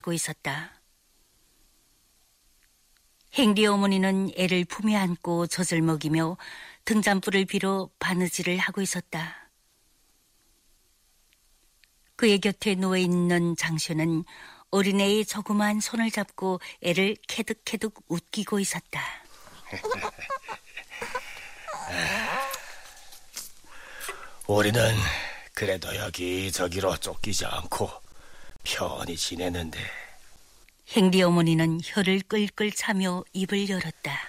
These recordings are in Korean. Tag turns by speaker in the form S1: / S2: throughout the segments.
S1: 고 있었다. 행리 어머니는 애를 품에 안고 젖을 먹이며 등잔불을 빌어 바느질을 하고 있었다. 그의 곁에 누워있는 장쇼는 어린애의 조그만 손을 잡고 애를 캐득캐득 웃기고 있었다.
S2: 우리는 그래도 여기저기로 쫓기지 않고 편히 지내는데.
S1: 행리 어머니는 혀를 끌끌 차며 입을 열었다.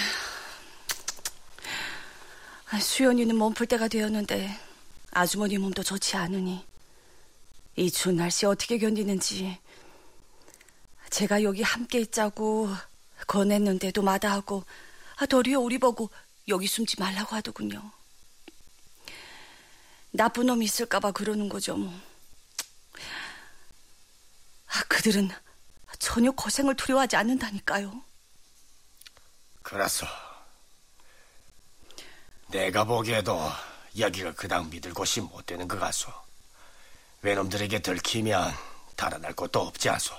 S3: 수연이는 몸풀 때가 되었는데 아주머니 몸도 좋지 않으니 이 추운 날씨 어떻게 견디는지. 제가 여기 함께 있자고 권했는데도 마다하고 도리어 우리 보고 여기 숨지 말라고 하더군요. 나쁜 놈이 있을까 봐 그러는 거죠 뭐. 그들은 전혀 고생을 두려워하지 않는다니까요.
S2: 그래서 내가 보기에도 여기가 그닥 믿을 곳이 못 되는 것 같소. 외놈들에게 들키면 달아날 곳도 없지 않소.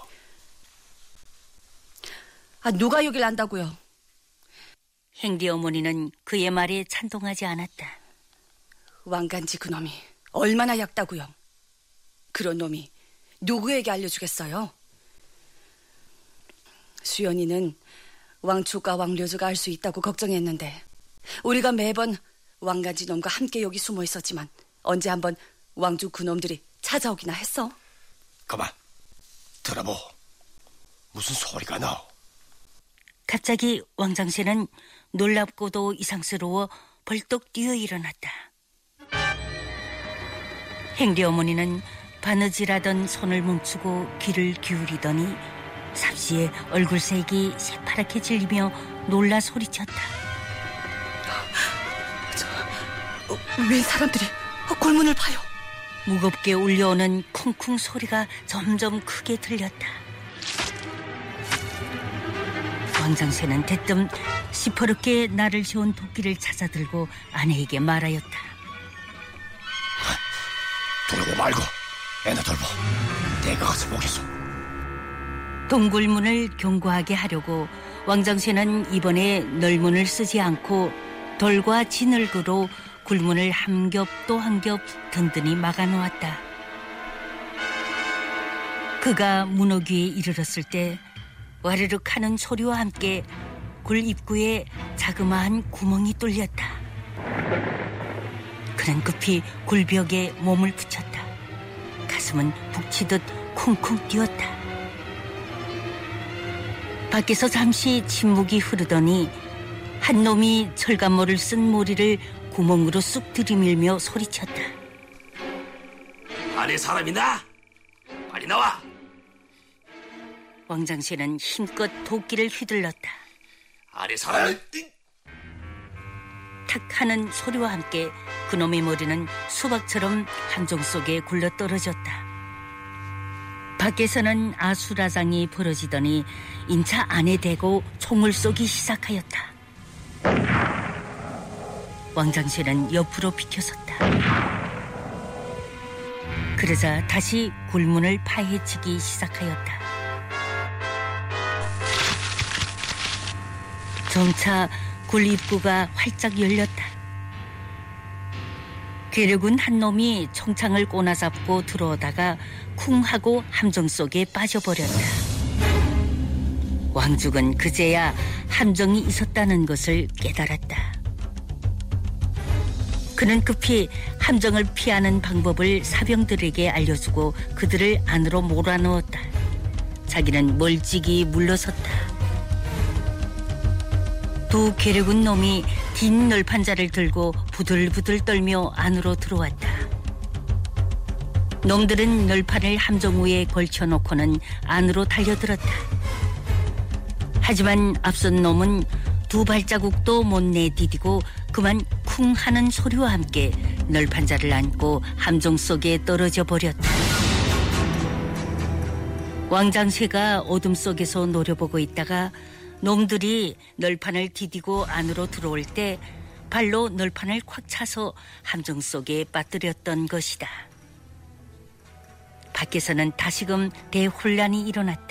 S3: 누가 여길 안다고요?
S1: 행리 어머니는 그의 말에 찬동하지 않았다.
S3: 왕간지 그놈이 얼마나 얕다고요? 그런 놈이 누구에게 알려주겠어요? 수연이는 왕초가 왕료주가 알 수 있다고 걱정했는데 우리가 매번 왕간지 놈과 함께 여기 숨어 있었지만 언제 한번 왕주 그놈들이 찾아오기나 했어?
S2: 그만 들어보. 무슨 소리가 나오?
S1: 갑자기 왕장씨는 놀랍고도 이상스러워 벌떡 뛰어 일어났다. 행리 어머니는 바느질하던 손을 멈추고 귀를 기울이더니 삽시에 얼굴색이 새파랗게 질리며 놀라 소리쳤다.
S3: 웬 사람들이 골문을 파요?
S1: 무겁게 울려오는 쿵쿵 소리가 점점 크게 들렸다. 왕장쇠는 대뜸 시퍼렇게 나를 세운 도끼를 찾아 들고 아내에게 말하였다.
S2: 돌고 말고 애나 돌보. 내가 가서 보겠소.
S1: 동굴문을 견고하게 하려고 왕장쇠는 이번에 널문을 쓰지 않고 돌과 진흙으로 굴문을 한 겹 또 한 겹 든든히 막아놓았다. 그가 문어귀에 이르렀을 때 와르륵 하는 소리와 함께 굴 입구에 자그마한 구멍이 뚫렸다. 그는 급히 굴벽에 몸을 붙였다. 가슴은 북치듯 쿵쿵 뛰었다. 밖에서 잠시 침묵이 흐르더니 한 놈이 철갑모를 쓴 모리를 구멍으로 쑥 들이밀며 소리쳤다.
S4: 안에 사람 있나? 빨리 나와.
S1: 왕장씨는 힘껏 도끼를 휘둘렀다.
S4: 안에 사람.
S1: 탁 하는 소리와 함께 그놈의 머리는 수박처럼 함정 속에 굴러 떨어졌다. 밖에서는 아수라장이 벌어지더니 인차 안에 대고 총을 쏘기 시작하였다. 왕장쇠는 옆으로 비켜섰다. 그러자 다시 굴문을 파헤치기 시작하였다. 점차 굴 입구가 활짝 열렸다. 괴력은 한 놈이 총창을 꼬나잡고 들어오다가 쿵 하고 함정 속에 빠져버렸다. 왕죽은 그제야 함정이 있었다는 것을 깨달았다. 그는 급히 함정을 피하는 방법을 사병들에게 알려주고 그들을 안으로 몰아넣었다. 자기는 멀찍이 물러섰다. 두 괴력은 놈이 긴 널판자를 들고 부들부들 떨며 안으로 들어왔다. 놈들은 널판을 함정 위에 걸쳐놓고는 안으로 달려들었다. 하지만 앞선 놈은 두 발자국도 못 내디디고 그만 쿵 하는 소리와 함께 널판자를 안고 함정 속에 떨어져 버렸다. 왕장쇠가 어둠 속에서 노려보고 있다가 놈들이 널판을 디디고 안으로 들어올 때 발로 널판을 콱 차서 함정 속에 빠뜨렸던 것이다. 밖에서는 다시금 대혼란이 일어났다.